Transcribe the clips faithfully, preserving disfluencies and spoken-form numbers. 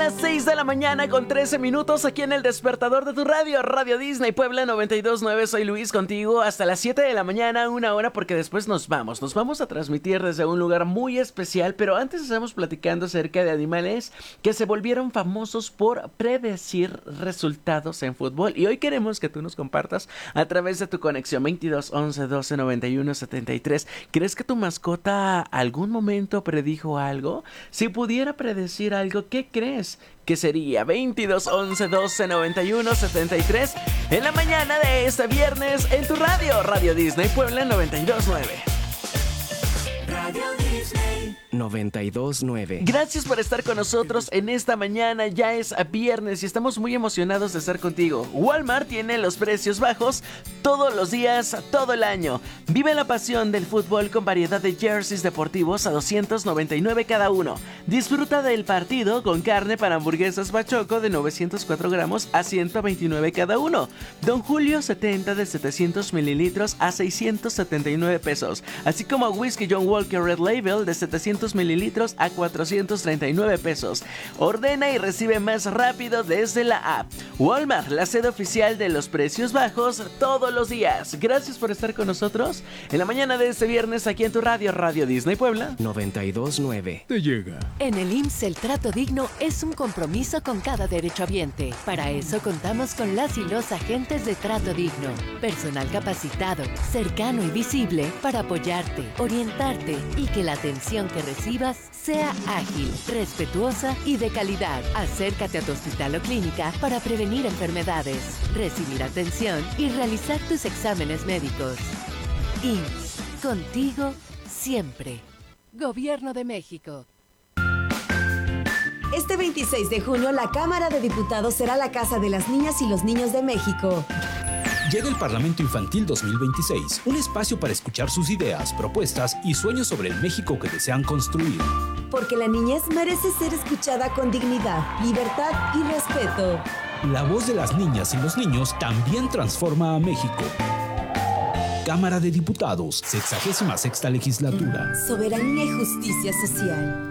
las seis de la mañana con trece minutos aquí en el despertador de tu radio, Radio Disney Puebla noventa y dos punto nueve. Soy Luis contigo hasta las siete de la mañana, una hora, porque después nos vamos. Nos vamos a transmitir desde un lugar muy especial, pero antes estamos platicando acerca de animales que se volvieron famosos por predecir resultados en fútbol. Y hoy queremos que tú nos compartas a través de tu conexión veintidós once doce noventa y uno setenta y tres. ¿Crees que tu mascota algún momento predijo algo? Si pudiera predecir algo, ¿qué crees que sería? Veintidós once doce noventa y uno setenta y tres en la mañana de este viernes en tu radio, Radio Disney Puebla noventa y dos punto nueve. Radio Disney noventa y dos punto nueve. Gracias por estar con nosotros en esta mañana. Ya es viernes y estamos muy emocionados de estar contigo. Walmart tiene los precios bajos todos los días, todo el año. Vive la pasión del fútbol con variedad de jerseys deportivos a doscientos noventa y nueve cada uno. Disfruta del partido con carne para hamburguesas Bachoco de novecientos cuatro gramos a ciento veintinueve cada uno. Don Julio setenta de setecientos mililitros a seiscientos setenta y nueve pesos. Así como whisky John Walker Red Label de setecientos mililitros a cuatrocientos treinta y nueve pesos. Ordena y recibe más rápido desde la app. Walmart, la sede oficial de los precios bajos todos los días. Gracias por estar con nosotros en la mañana de este viernes aquí en tu radio, Radio Disney Puebla noventa y dos punto nueve. Te llega. En el I M S S el trato digno es un compromiso con cada derechohabiente. Para eso contamos con las y los agentes de trato digno. Personal capacitado, cercano y visible para apoyarte, orientarte y que la atención que recibas sea ágil, respetuosa y de calidad. Acércate a tu hospital o clínica para prevenir enfermedades, recibir atención y realizar tus exámenes médicos. I M S S, contigo siempre. Gobierno de México. Este veintiséis de junio, la Cámara de Diputados será la casa de las niñas y los niños de México. Llega el Parlamento Infantil dos mil veintiséis, un espacio para escuchar sus ideas, propuestas y sueños sobre el México que desean construir. Porque la niñez merece ser escuchada con dignidad, libertad y respeto. La voz de las niñas y los niños también transforma a México. Cámara de Diputados, sexagésima sexta legislatura. Soberanía y justicia social.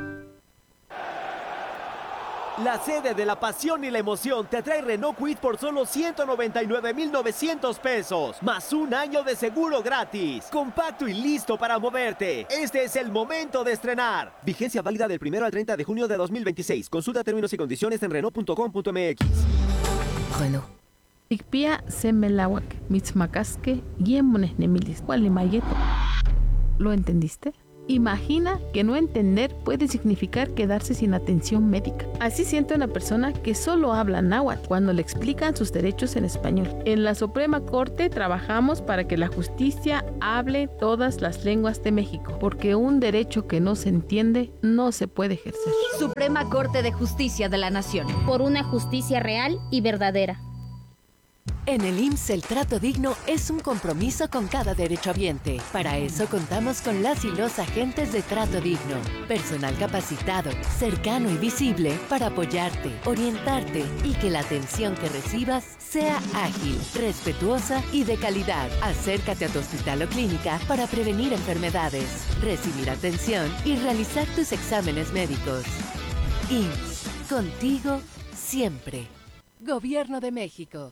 La sede de la pasión y la emoción te trae Renault Kwid por solo ciento noventa y nueve mil novecientos pesos, más un año de seguro gratis. Compacto y listo para moverte. Este es el momento de estrenar. Vigencia válida del primero al treinta de junio de dos mil veintiséis. Consulta términos y condiciones en renault punto com punto m x. Renault. Ikpia semelawak, mitzmakaske, yemones nemilis, gualimayeto. ¿Lo entendiste? Imagina que no entender puede significar quedarse sin atención médica. Así siente una persona que solo habla náhuatl cuando le explican sus derechos en español. En la Suprema Corte trabajamos para que la justicia hable todas las lenguas de México, porque un derecho que no se entiende no se puede ejercer. Suprema Corte de Justicia de la Nación. Por una justicia real y verdadera. En el I M S S el trato digno es un compromiso con cada derechohabiente. Para eso contamos con las y los agentes de trato digno. Personal capacitado, cercano y visible para apoyarte, orientarte y que la atención que recibas sea ágil, respetuosa y de calidad. Acércate a tu hospital o clínica para prevenir enfermedades, recibir atención y realizar tus exámenes médicos. I M S S, contigo siempre. Gobierno de México.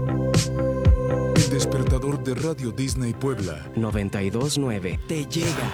El despertador de Radio Disney Puebla noventa y dos punto nueve. te llega.